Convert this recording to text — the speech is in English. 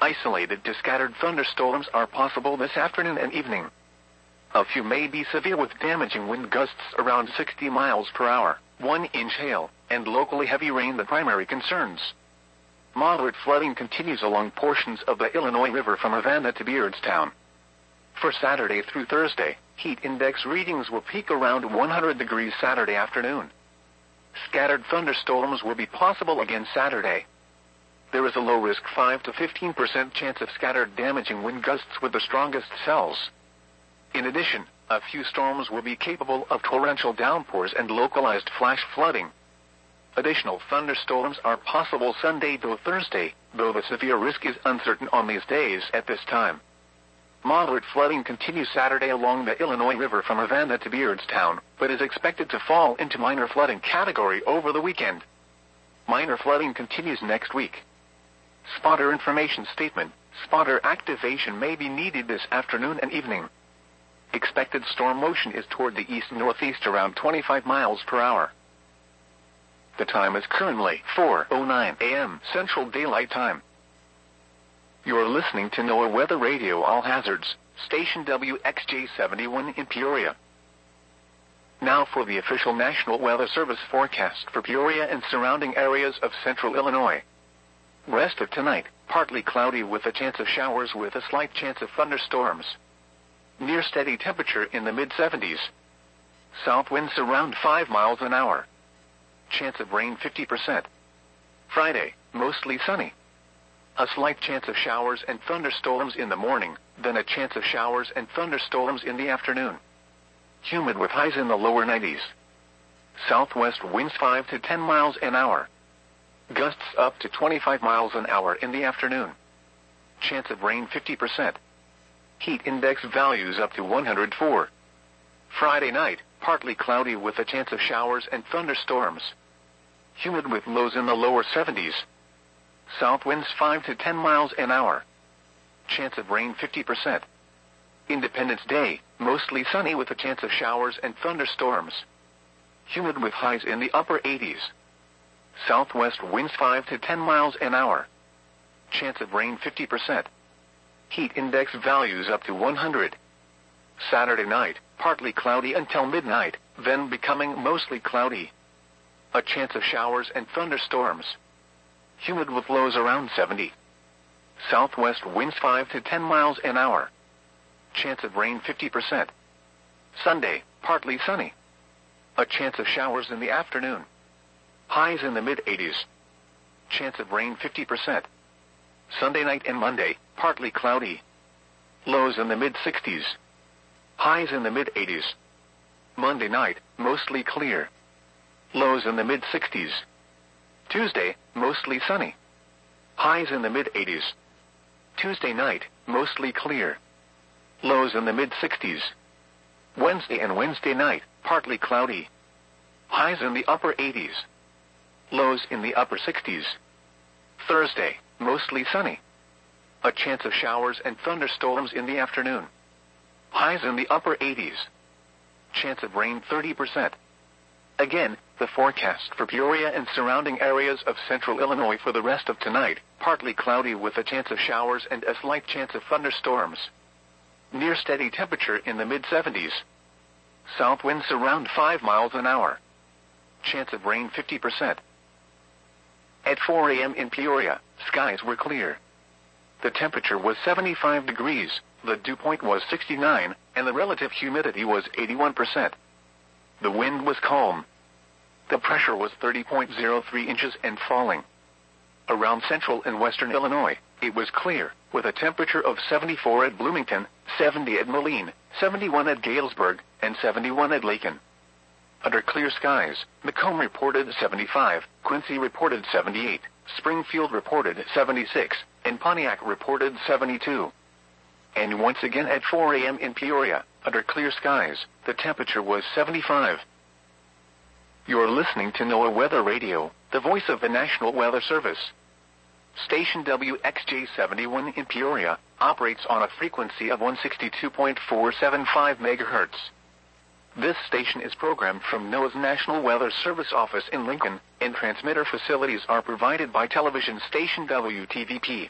Isolated to scattered thunderstorms are possible this afternoon and evening. A few may be severe with damaging wind gusts around 60 miles per hour, 1-inch hail, and locally heavy rain the primary concerns. Moderate flooding continues along portions of the Illinois River from Havana to Beardstown. For Saturday through Thursday, heat index readings will peak around 100 degrees Saturday afternoon. Scattered thunderstorms will be possible again Saturday. There is a low-risk 5 to 15% chance of scattered damaging wind gusts with the strongest cells. In addition, a few storms will be capable of torrential downpours and localized flash flooding. Additional thunderstorms are possible Sunday through Thursday, though the severe risk is uncertain on these days at this time. Moderate flooding continues Saturday along the Illinois River from Havana to Beardstown, but is expected to fall into minor flooding category over the weekend. Minor flooding continues next week. Spotter information statement: spotter activation may be needed this afternoon and evening. Expected storm motion is toward the east-northeast around 25 miles per hour. The time is currently 4:09 a.m. Central Daylight Time. You're listening to NOAA Weather Radio All Hazards, station WXJ71 in Peoria. Now for the official National Weather Service forecast for Peoria and surrounding areas of central Illinois. Rest of tonight, partly cloudy with a chance of showers with a slight chance of thunderstorms. Near steady temperature in the mid-70s. South winds around 5 miles an hour. Chance of rain 50%. Friday, mostly sunny. A slight chance of showers and thunderstorms in the morning, then a chance of showers and thunderstorms in the afternoon. Humid with highs in the lower 90s. Southwest winds 5 to 10 miles an hour. Gusts up to 25 miles an hour in the afternoon. Chance of rain 50%. Heat index values up to 104. Friday night, partly cloudy with a chance of showers and thunderstorms. Humid with lows in the lower 70s. South winds 5 to 10 miles an hour. Chance of rain 50%. Independence Day, mostly sunny with a chance of showers and thunderstorms. Humid with highs in the upper 80s. Southwest winds 5 to 10 miles an hour. Chance of rain 50%. Heat index values up to 100. Saturday night, partly cloudy until midnight, then becoming mostly cloudy. A chance of showers and thunderstorms. Humid with lows around 70. Southwest winds 5 to 10 miles an hour. Chance of rain 50%. Sunday, partly sunny. A chance of showers in the afternoon. Highs in the mid-80s. Chance of rain 50%. Sunday night and Monday, partly cloudy. Lows in the mid-60s. Highs in the mid-80s. Monday night, mostly clear. Lows in the mid-60s. Tuesday, mostly sunny. Highs in the mid-80s. Tuesday night, mostly clear. Lows in the mid-60s. Wednesday and Wednesday night, partly cloudy. Highs in the upper 80s. Lows in the upper 60s. Thursday, mostly sunny. A chance of showers and thunderstorms in the afternoon. Highs in the upper 80s. Chance of rain 30%. Again, the forecast for Peoria and surrounding areas of central Illinois for the rest of tonight, partly cloudy with a chance of showers and a slight chance of thunderstorms. Near steady temperature in the mid-70s. South winds around 5 miles an hour. Chance of rain 50%. At 4 a.m. in Peoria, skies were clear. The temperature was 75 degrees, the dew point was 69, and the relative humidity was 81%. The wind was calm. The pressure was 30.03 inches and falling. Around central and western Illinois, it was clear, with a temperature of 74 at Bloomington, 70 at Moline, 71 at Galesburg, and 71 at Lakin. Under clear skies, Macomb reported 75, Quincy reported 78, Springfield reported 76, and Pontiac reported 72. And once again at 4 a.m. in Peoria, under clear skies, the temperature was 75. You're listening to NOAA Weather Radio, the voice of the National Weather Service. Station WXJ71 in Peoria operates on a frequency of 162.475 MHz. This station is programmed from NOAA's National Weather Service office in Lincoln, and transmitter facilities are provided by television station WTVP.